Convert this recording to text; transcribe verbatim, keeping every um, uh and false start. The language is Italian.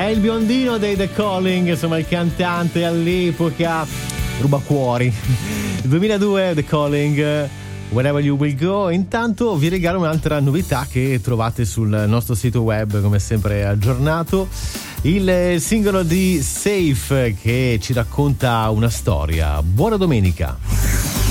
il biondino dei The Calling, insomma il cantante all'epoca ruba cuori. duemiladue The Calling, Wherever You Will Go. Intanto vi regalo un'altra novità che trovate sul nostro sito web, come sempre aggiornato, il singolo di Safe che ci racconta una storia. Buona domenica.